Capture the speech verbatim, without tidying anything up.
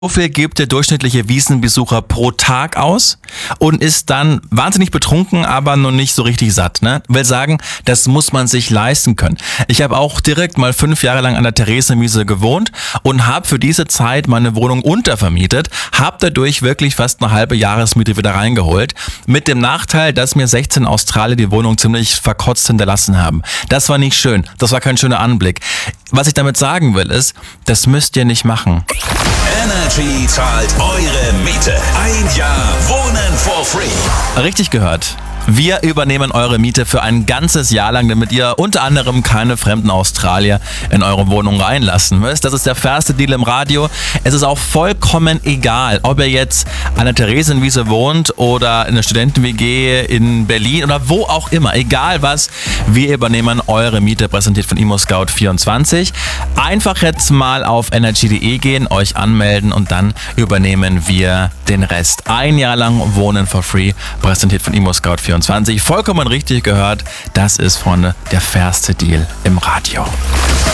So viel gibt der durchschnittliche Wiesenbesucher pro Tag aus und ist dann wahnsinnig betrunken, aber noch nicht so richtig satt. Ne? Will sagen, das muss man sich leisten können. Ich habe auch direkt mal fünf Jahre lang an der Theresienwiese gewohnt und habe für diese Zeit meine Wohnung untervermietet, habe dadurch wirklich fast eine halbe Jahresmiete wieder reingeholt. Mit dem Nachteil, dass mir sechzehn Australier die Wohnung ziemlich verkotzt hinterlassen haben. Das war nicht schön. Das war kein schöner Anblick. Was ich damit sagen will, ist, das müsst ihr nicht machen. Energy zahlt eure Miete. Ein Jahr Wohnen for free. Richtig gehört. Wir übernehmen eure Miete für ein ganzes Jahr lang, damit ihr unter anderem keine fremden Australier in eure Wohnung reinlassen müsst. Das ist der fairste Deal im Radio. Es ist auch vollkommen egal, ob ihr jetzt an der Theresienwiese wohnt oder in der Studenten-W G in Berlin oder wo auch immer. Egal was, wir übernehmen eure Miete, präsentiert von ImmoScout vierundzwanzig. Einfach jetzt mal auf energy punkt de gehen, euch anmelden und dann übernehmen wir den Rest. Ein Jahr lang Wohnen for free, präsentiert von ImmoScout vierundzwanzig. Vollkommen richtig gehört, das ist, Freunde, der fairste Deal im Radio.